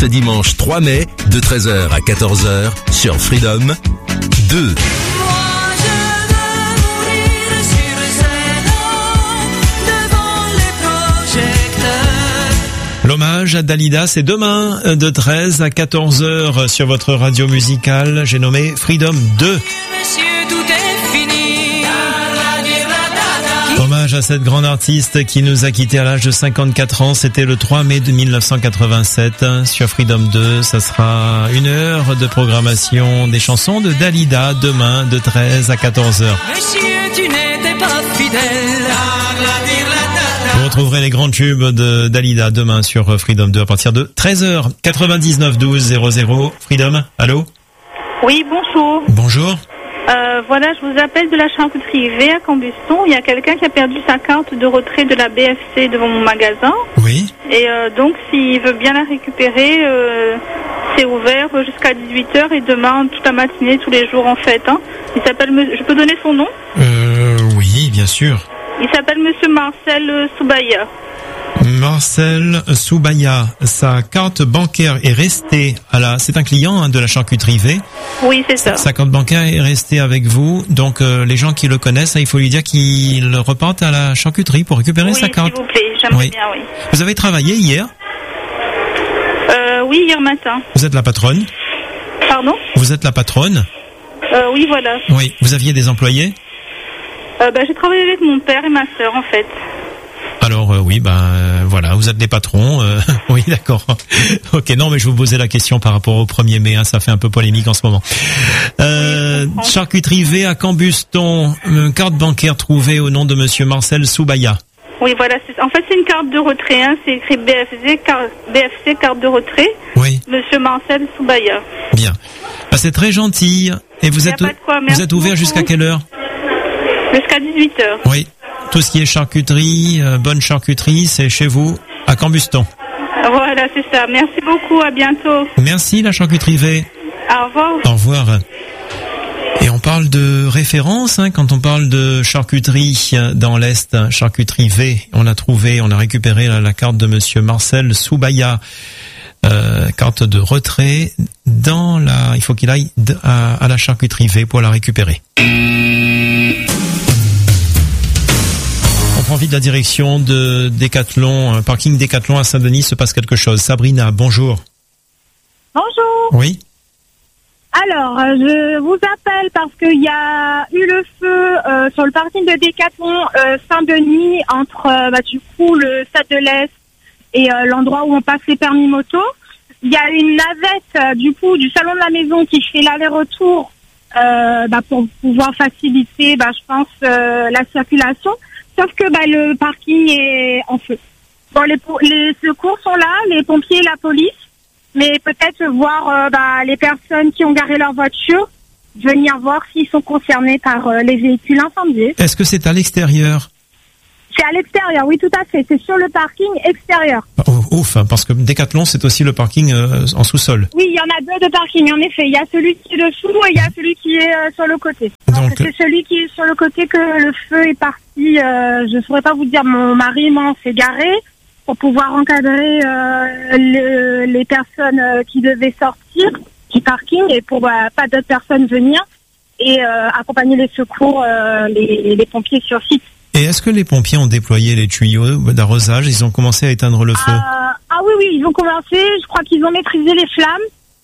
ce dimanche 3 mai de 13h à 14h sur Freedom 2. L'hommage à Dalida, c'est demain de 13 à 14h sur votre radio musicale. J'ai nommé Freedom 2. Hommage à cette grande artiste qui nous a quittés à l'âge de 54 ans. C'était le 3 mai de 1987 sur Freedom 2. Ça sera 1 heure de programmation des chansons de Dalida demain de 13 à 14h. Monsieur, tu n'étais pas fidèle. Vous retrouverez les grands tubes de Dalida demain sur Freedom 2 à partir de 13h. 99 12 00. Freedom, allô? Oui, bonjour. Bonjour. Voilà, je vous appelle de la charcuterie V à Cambuston. Il y a quelqu'un qui a perdu sa carte de retrait de la BFC devant mon magasin. Oui. Et donc, s'il veut bien la récupérer, c'est ouvert jusqu'à 18h et demain, toute la matinée, tous les jours en fait. Hein. Il s'appelle... Je peux donner son nom? Oui, bien sûr. Il s'appelle Monsieur Marcel Soubaya. Marcel Soubaya, sa carte bancaire est restée c'est un client de la charcuterie V. Oui, c'est ça. Sa carte bancaire est restée avec vous, donc les gens qui le connaissent, il faut lui dire qu'il reparte à la charcuterie pour récupérer sa carte. Oui, s'il vous plaît, j'aimerais bien, oui. Vous avez travaillé hier? Oui, hier matin. Vous êtes la patronne? Pardon? Vous êtes la patronne? Oui, voilà. Oui, vous aviez des employés? J'ai travaillé avec mon père et ma sœur, en fait. Alors voilà, vous êtes des patrons. Oui, d'accord. Ok, non, mais je vous posais la question par rapport au 1er mai. Ça fait un peu polémique en ce moment. Charcuterie V à Cambuston, carte bancaire trouvée au nom de Monsieur Marcel Soubaya. Oui, voilà. En fait, c'est une carte de retrait. C'est écrit BFC, carte de retrait. Oui. Monsieur Marcel Soubaya. Bien. C'est très gentil. Et vous êtes ouvert jusqu'à quelle heure? Jusqu'à 18h. Oui. Tout ce qui est charcuterie, bonne charcuterie, c'est chez vous, à Cambuston. Voilà, c'est ça. Merci beaucoup, à bientôt. Merci, la charcuterie V. Au revoir. Au revoir. Et on parle de référence, quand on parle de charcuterie dans l'Est, charcuterie V. On a récupéré la carte de Monsieur Marcel Soubaya. Carte de retrait il faut qu'il aille à la charcuterie V pour la récupérer. On prend vite la direction de Décathlon, parking Décathlon à Saint-Denis, se passe quelque chose. Sabrina, bonjour. Bonjour. Oui. Alors, je vous appelle parce qu'il y a eu le feu sur le parking de Décathlon Saint-Denis entre du coup le Stade de l'Est et l'endroit où on passe les permis moto. Il y a une navette du coup du salon de la maison qui fait l'aller-retour pour pouvoir faciliter, je pense, la circulation. Sauf que le parking est en feu. Bon, les secours sont là, les pompiers et la police, mais peut-être voir les personnes qui ont garé leur voiture, venir voir s'ils sont concernés par les véhicules incendiés. Est-ce que c'est à l'extérieur? C'est à l'extérieur, oui, tout à fait. C'est sur le parking extérieur. Ouf, parce que Décathlon, c'est aussi le parking en sous-sol. Oui, il y en a deux de parking, en effet. Il y a celui qui est dessous et il y a celui qui est sur le côté. Donc, c'est celui qui est sur le côté que le feu est parti. Je ne saurais pas vous dire, mon mari s'est garé pour pouvoir encadrer les personnes qui devaient sortir du parking et pour pas d'autres personnes venir et accompagner les secours, les pompiers sur site. Et est-ce que les pompiers ont déployé les tuyaux d'arrosage? Ils ont commencé à éteindre le feu? Oui, ils ont commencé. Je crois qu'ils ont maîtrisé les flammes.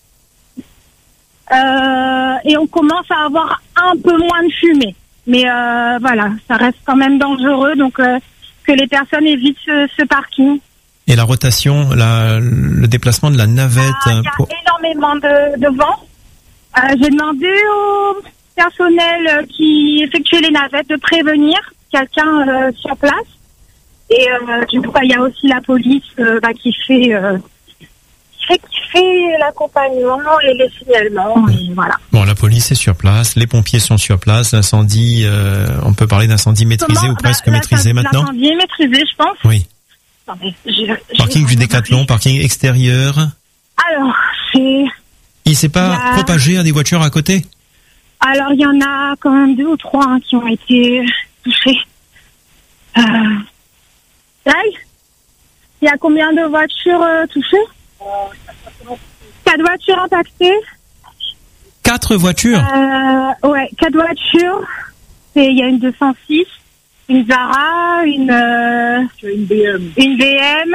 Et on commence à avoir un peu moins de fumée. Mais voilà, ça reste quand même dangereux. Donc, que les personnes évitent ce parking. Et la rotation, le déplacement de la navette? Il y a énormément de vent. J'ai demandé au personnel qui effectuait les navettes de prévenir quelqu'un sur place et du coup il y a aussi la police qui fait l'accompagnement et les signalements et voilà. Bon, la police est sur place, les pompiers sont sur place, l'incendie, on peut parler d'incendie maîtrisé ou presque maîtrisé maintenant? L'incendie est maîtrisé, je pense. Oui. Parking du Décathlon, parking extérieur. Alors, il s'est pas propagé à des voitures à côté? Alors, il y en a quand même 2 ou 3 qui ont été touchés. Il y a combien de voitures touchées? 4 voitures impactées. 4 voitures? Ouais, 4 voitures. Il y a une 206, une Zara, une BM. Une BM.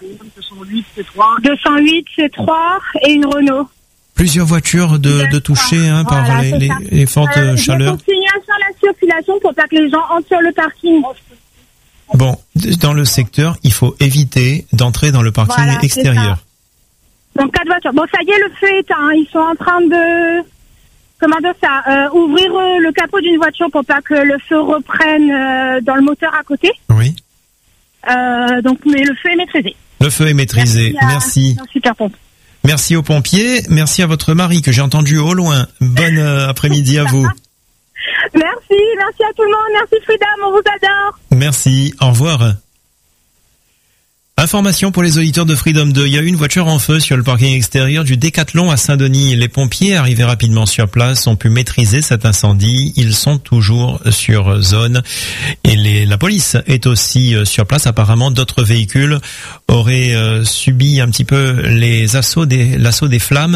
208 C3 et une Renault. Plusieurs voitures de touchées par voilà, les fortes chaleurs. Je continue sur la circulation pour pas que les gens entrent sur le parking. Bon, dans le secteur, il faut éviter d'entrer dans le parking extérieur. Donc 4 voitures. Bon, ça y est, le feu est éteint. Ils sont en train de... Comment dire ça, ouvrir le capot d'une voiture pour pas que le feu reprenne dans le moteur à côté. Oui. Donc, mais le feu est maîtrisé. Le feu est maîtrisé. Merci. Super pompe. Merci aux pompiers. Merci à votre mari que j'ai entendu au loin. Bon après-midi à vous. Merci à tout le monde. Merci Freedom, on vous adore. Merci. Au revoir. Information pour les auditeurs de Freedom 2. Il y a eu une voiture en feu sur le parking extérieur du Décathlon à Saint-Denis. Les pompiers arrivés rapidement sur place ont pu maîtriser cet incendie. Ils sont toujours sur zone. Et la police est aussi sur place. Apparemment, d'autres véhicules auraient subi un petit peu l'assaut des flammes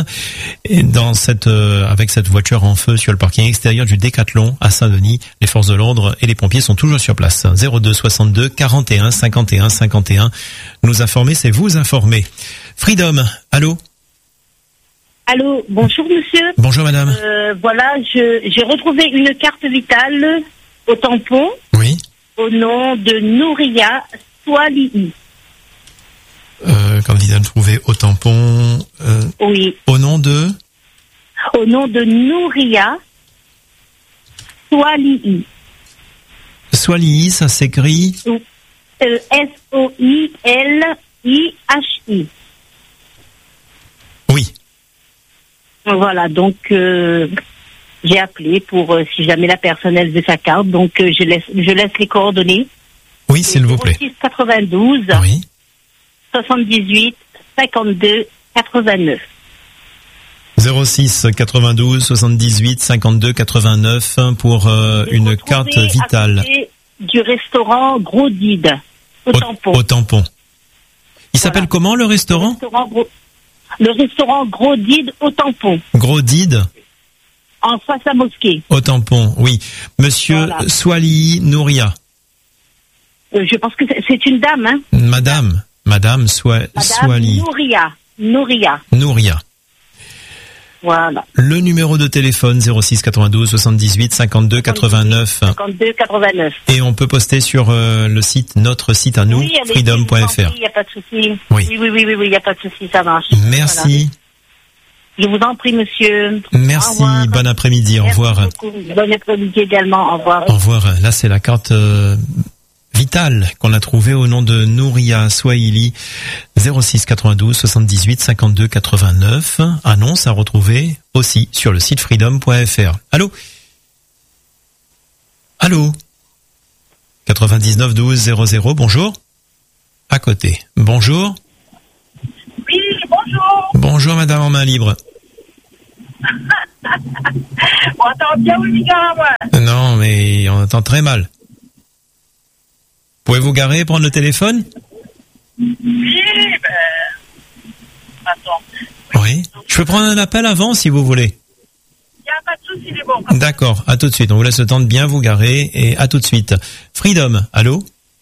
avec cette voiture en feu sur le parking extérieur du Décathlon à Saint-Denis. Les forces de l'ordre et les pompiers sont toujours sur place. 02 62 41 51 51. Nous informer, c'est vous informer. Freedom, allô? Allô, bonjour monsieur. Bonjour madame. Voilà, j'ai retrouvé une carte vitale au tampon. Oui. Au nom de Nouria Swalihi. Candidat trouvé au tampon. Oui. Au nom de? Au nom de Nouria Swalihi. Swalihi, ça s'écrit? Solihi. Oui. Voilà, donc j'ai appelé pour si jamais la personne elle veut sa carte, donc je laisse les coordonnées. Oui, s'il vous plaît. 06 92 oui. 78 52 89. 06 92 78 52 89 pour une carte vitale. Du restaurant Gros Dide au tampon. Au tampon. Il s'appelle comment le restaurant? Le restaurant Gros Dide au tampon. Gros Dide. En face à mosquée. Au tampon, oui. Monsieur Swalihi Nouria. Je pense que c'est une dame, hein. Madame Swalihi. Nouria. Voilà. Le numéro de téléphone 06 92 78 52 89. 52 89. Et on peut poster sur notre site à nous, freedom.fr. Il n'y a pas de souci. Oui, il n'y a pas de souci, ça marche. Merci. Voilà. Je vous en prie, monsieur. Merci, bon après-midi, au revoir. Bon après-midi également, au revoir. Au revoir. Là, c'est la carte vitale qu'on a trouvée au nom de Nouria Swalihi. 06 92 78 52 89. Annonce à retrouver aussi sur le site freedom.fr. Allô? 99 12 00, bonjour. À côté. Bonjour. Oui, bonjour. Bonjour madame en main libre. On entend bien ou moi? Non, mais on entend très mal. Pouvez-vous garer et prendre le téléphone? Oui, attends. Oui. Je peux prendre un appel avant si vous voulez. Il n'y a pas de souci, il est bon. D'accord, à tout de suite. On vous laisse le temps de bien vous garer et à tout de suite. Freedom, allô?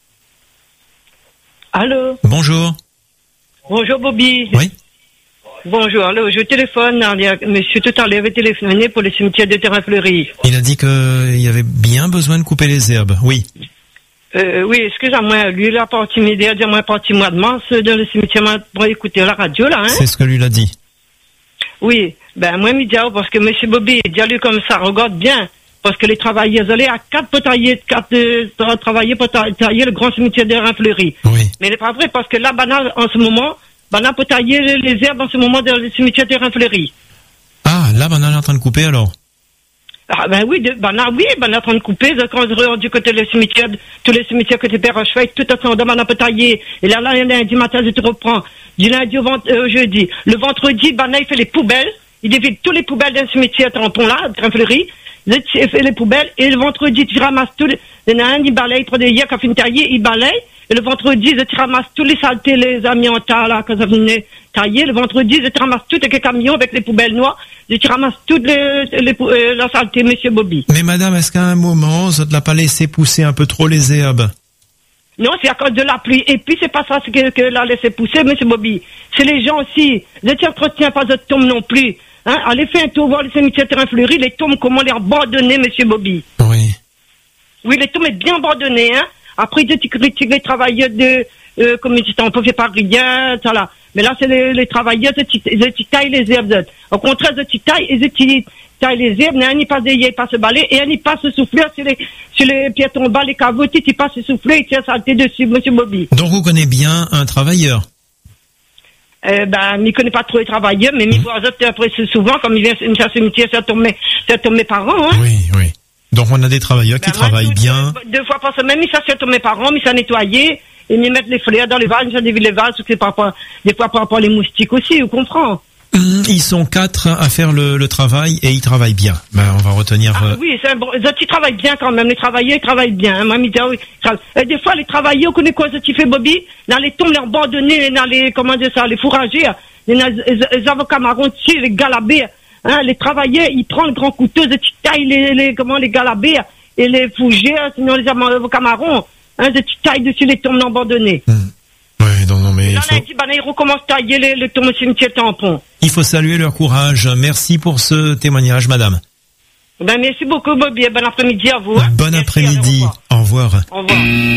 Allô? Bonjour. Bonjour Bobby. Oui. Bonjour, allô, je téléphone. Monsieur tout à l'heure avait téléphoné pour le cimetière de Terrain Fleuri. Il a dit qu'il y avait bien besoin de couper les herbes, oui. Oui, excusez-moi, lui, il a parti m'aider, moi, parti mois de mars dans le cimetière pour écouter la radio, là, hein. C'est ce que lui l'a dit. Oui, moi, me dit, parce que monsieur Bobby, il dit, lui, comme ça, regarde bien, parce que les travailleurs, allaient à 4 travailler pour tailler le grand cimetière de Terrain-Fleury. Oui. Mais c'est pas vrai, parce que là, en ce moment, peut tailler les herbes en ce moment dans le cimetière de Terrain-Fleury. Ah, là, on est en train de couper, alors. Ah oui, on est en train de couper, quand du côté des cimetières, tous les cimetières côté Père Rochefeuille, tout à fait, on peut tailler. Et là, lundi matin, je te reprends. Du lundi au jeudi. Le vendredi, il fait les poubelles. Il dévide tous les poubelles d'un cimetière tampon là, Terrain-Fleury. Il fait les poubelles. Et le vendredi, tu ramasses tous les, il balaye, il prend des hier, quand il tailler, il balaye. Et le vendredi, tu ramasses tous les saletés, les amiantas, là, quand ça venait, tailler. Le vendredi, je te ramasse tout avec les camions, avec les poubelles noires. Je te ramasse toute la saleté, monsieur Bobby. Mais madame, est-ce qu'à un moment, ça ne l'a pas laissé pousser un peu trop les herbes? Non, c'est à cause de la pluie. Et puis, c'est pas ça que l'a laissé pousser, monsieur Bobby. C'est les gens aussi. Je t'entretiens pas de tombes non plus. Hein? Allez faire un tour voir les cimetières terrain fleuris, les tombes, comment les abandonner, monsieur Bobby. Oui. Oui, les tombes est bien abandonnées, hein. Après, tu critiques les travailleurs comme ils on ne fait pas rien, ça là. Mais là, c'est les travailleurs, ils taillent les herbes. Au contraire, ils taillent les herbes, mais ils passent ils passent balai, et ils passent souffler sur les piétons bas, les caveaux, ils passent souffler, ils tirent saleté dessus, monsieur Bobby. Donc, vous connaissez bien un travailleur? Je connais pas trop les travailleurs, mais mes voisins, après, souvent, comme ils viennent sur le cimetière, ça tombe mes parents, hein. Oui, oui. Donc, on a des travailleurs qui travaillent bien. 2 fois par semaine, ils s'assiedent mes parents, ils s'en nettoyer, et ils mettent les fleurs dans les vases, ils dévient les vases, des fois par rapport les moustiques aussi, vous comprenez? Ils sont 4 à faire le travail et ils travaillent bien. On va retenir. Oui, ils travaillent bien quand même. Les travailleurs, ils travaillent bien. Hein. Et des fois, les travailleurs, on connaît quoi, tu fais Bobby? Dans les tombes, les abandonnés, dans les, comment dire ça, les fourragers, les avocats marrons, les galabés, hein, les travailleurs, ils prennent le grand couteau, ils taillent les galabés et les fougères, sinon les avocats marrons, hein, ils taillent dessus les tombes abandonnées. Oui, non, mais ils recommencent à tailler les tombes au cimetière tampon. Il faut saluer leur courage. Merci pour ce témoignage, madame. Merci beaucoup, Bobby. Bon après-midi à vous. Bon après-midi. Au revoir. Au revoir.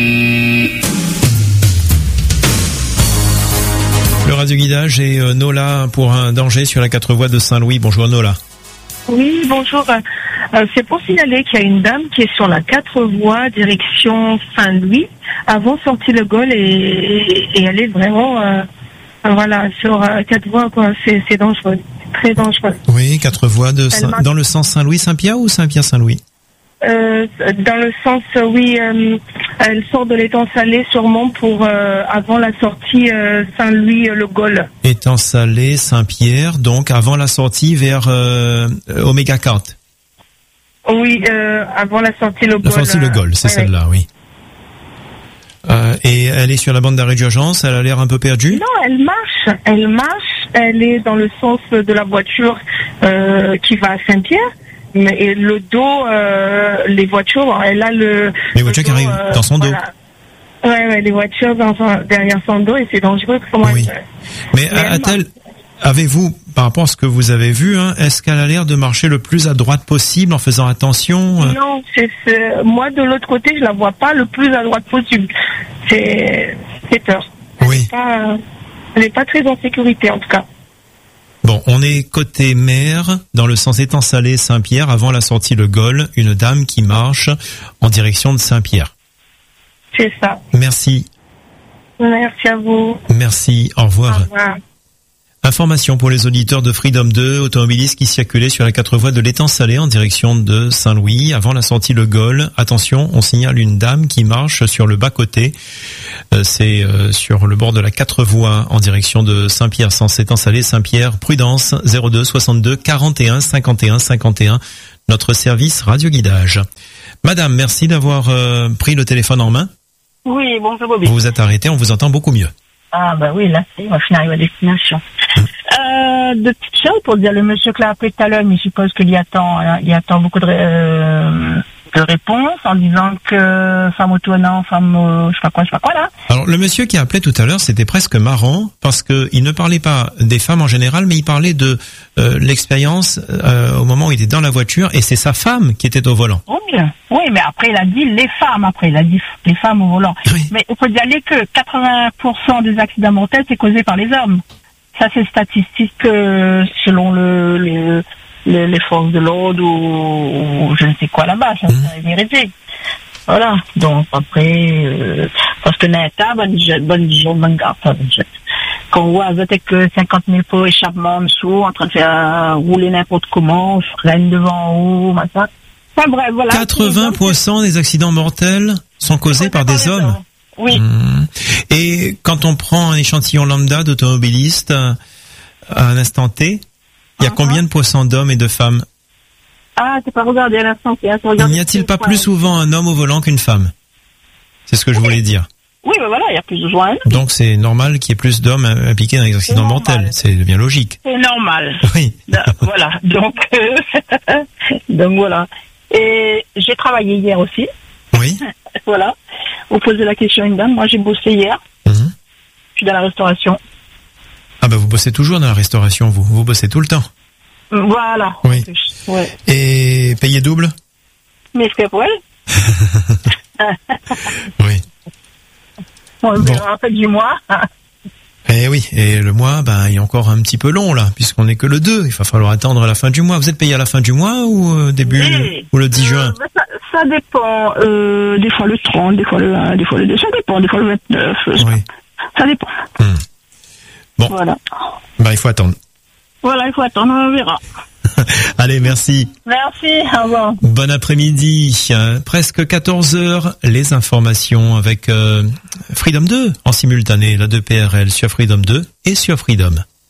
Le radioguidage et Nola pour un danger sur la 4 voies de Saint-Louis. Bonjour Nola. Oui, bonjour. C'est pour signaler qu'il y a une dame qui est sur la 4 voies direction Saint-Louis, avant sortie le Gaulle et elle est vraiment sur 4 voies quoi. C'est dangereux, très dangereux. Oui, 4 voies dans le sens Saint-Louis-Saint-Pierre ou Saint-Pierre-Saint-Louis? Dans le sens, oui, elle sort de l'étang salé sûrement pour avant la sortie Saint-Louis-le Gaulle. Étang salé, Saint-Pierre, donc avant la sortie vers Oméga 4. Oui, avant la sortie le Gaulle. La sortie le Gaulle, c'est celle-là, oui. Et elle est sur la bande d'arrêt d'urgence, elle a l'air un peu perdue? Non, elle marche, elle est dans le sens de la voiture qui va à Saint-Pierre. Et le dos, les voitures, elle a les voitures qui arrivent dans son dos. Voilà. Ouais, les voitures derrière son dos et c'est dangereux. Oui. Mais avez-vous, par rapport à ce que vous avez vu, est-ce qu'elle a l'air de marcher le plus à droite possible en faisant attention? Non, moi de l'autre côté, je la vois pas le plus à droite possible. C'est peur. Oui. Elle n'est pas très en sécurité en tout cas. Bon, on est côté mer, dans le sens étang salé Saint-Pierre, avant la sortie le Gaulle, une dame qui marche en direction de Saint-Pierre. C'est ça. Merci. Merci à vous. Merci, au revoir. Au revoir. Information pour les auditeurs de Freedom 2, automobilistes qui circulaient sur la 4 voies de l'étang salé en direction de Saint-Louis, avant la sortie le Gaulle. Attention, on signale une dame qui marche sur le bas-côté. C'est sur le bord de la 4 voies en direction de Saint-Pierre, sens étang salé Saint-Pierre. Prudence, 02 62 41 51 51. Notre service radioguidage. Madame, merci d'avoir pris le téléphone en main. Oui, bonjour Bobby. Vous vous êtes arrêté, on vous entend beaucoup mieux. Ah bah oui, là, on va finir à destination. De petites choses pour dire le monsieur qui l'a appelé tout à l'heure, mais je suppose qu'il y attend beaucoup de réponses en disant que femme autonome, femme je sais pas quoi là. Alors le monsieur qui a appelé tout à l'heure, c'était presque marrant parce que il ne parlait pas des femmes en général, mais il parlait de l'expérience au moment où il était dans la voiture et c'est sa femme qui était au volant. Oui, mais après il a dit les femmes, après il a dit les femmes au volant. Oui. Mais il faut dire que 80% des accidents mortels c'est causé par les hommes. Ça c'est statistique selon les forces de l'ordre ou je ne sais quoi là-bas, ça est vérifié. Voilà, donc après, parce que Neta, bonne garde, quand on voit que 50 000 pots échappement en dessous, en train de faire rouler n'importe comment, freine devant ou machin. Enfin bref, voilà. 80% des accidents mortels sont causés par des hommes. Oui. Et quand on prend un échantillon lambda d'automobilistes à un instant T, il y a combien de pourcents d'hommes et de femmes? Ah, t'es pas regardé à l'instant T. N'y a-t-il pas plus souvent un homme au volant qu'une femme? C'est ce que je voulais dire. Oui, mais voilà, il y a plus de joints. Donc c'est normal qu'il y ait plus d'hommes impliqués dans les accidents mortels. C'est bien logique. C'est normal. Oui. Voilà. Donc voilà. Et j'ai travaillé hier aussi. Oui. Voilà. Vous posez la question à une dame. Moi, j'ai bossé hier. Je suis dans la restauration. Ah ben vous bossez toujours dans la restauration, vous bossez tout le temps. Voilà. Oui. Ouais. Et payé double? Mais c'est pour elle. Oui. On le verra à la fin du mois. Eh oui, et le mois, il est encore un petit peu long là, puisqu'on n'est que le 2. Il va falloir attendre à la fin du mois. Vous êtes payé à la fin du mois ou début ou le 10 juin? Ça dépend. Des fois le 30, des fois le 1, des fois le 2. Ça dépend. Des fois le 29. Oui. Ça dépend. Bon. Voilà. Il faut attendre. Voilà, il faut attendre, on verra. Allez, merci. Merci, au revoir. Bon après-midi. Presque 14h, les informations avec Freedom 2 en simultané, la 2PRL sur Freedom 2 et sur Freedom.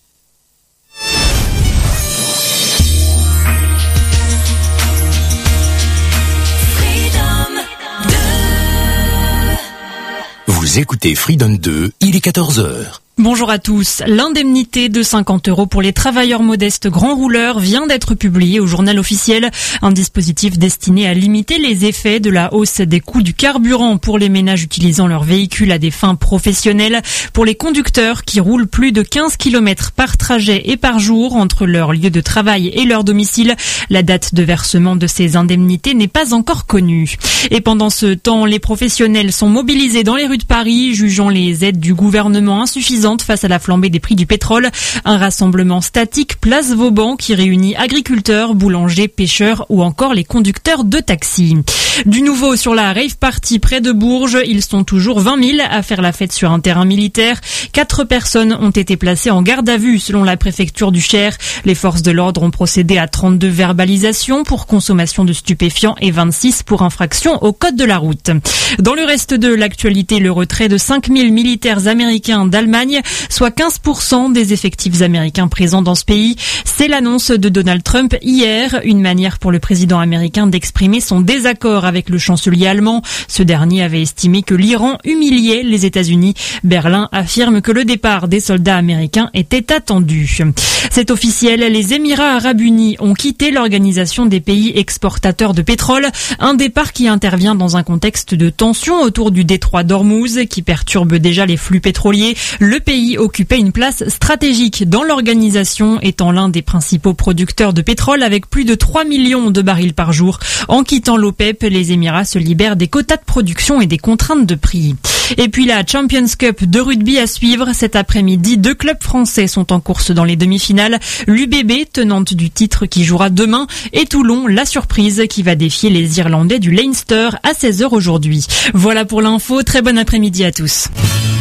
Vous écoutez Freedom 2, il est 14h. Bonjour à tous. L'indemnité de 50 € pour les travailleurs modestes grands rouleurs vient d'être publiée au journal officiel. Un dispositif destiné à limiter les effets de la hausse des coûts du carburant pour les ménages utilisant leur véhicule à des fins professionnelles. Pour les conducteurs qui roulent plus de 15 km par trajet et par jour entre leur lieu de travail et leur domicile, la date de versement de ces indemnités n'est pas encore connue. Et pendant ce temps, les professionnels sont mobilisés dans les rues de Paris, jugeant les aides du gouvernement insuffisantes face à la flambée des prix du pétrole. Un rassemblement statique place Vauban qui réunit agriculteurs, boulangers, pêcheurs ou encore les conducteurs de taxi. Du nouveau sur la rave party près de Bourges, ils sont toujours 20 000 à faire la fête sur un terrain militaire. 4 personnes ont été placées en garde à vue selon la préfecture du Cher. Les forces de l'ordre ont procédé à 32 verbalisations pour consommation de stupéfiants et 26 pour infraction au code de la route. Dans le reste de l'actualité, le retrait de 5 000 militaires américains d'Allemagne, soit 15% des effectifs américains présents dans ce pays. C'est l'annonce de Donald Trump hier, une manière pour le président américain d'exprimer son désaccord avec le chancelier allemand. Ce dernier avait estimé que l'Iran humiliait les États-Unis. Berlin affirme que le départ des soldats américains était attendu. C'est officiel, les Émirats arabes unis ont quitté l'organisation des pays exportateurs de pétrole, un départ qui intervient dans un contexte de tension autour du détroit d'Ormuz qui perturbe déjà les flux pétroliers. Le pays occupait une place stratégique dans l'organisation, étant l'un des principaux producteurs de pétrole avec plus de 3 millions de barils par jour. En quittant l'OPEP, les Émirats se libèrent des quotas de production et des contraintes de prix. Et puis la Champions Cup de rugby à suivre. Cet après-midi, 2 clubs français sont en course dans les demi-finales. L'UBB, tenante du titre qui jouera demain, et Toulon, la surprise qui va défier les Irlandais du Leinster à 16h aujourd'hui. Voilà pour l'info. Très bon après-midi à tous.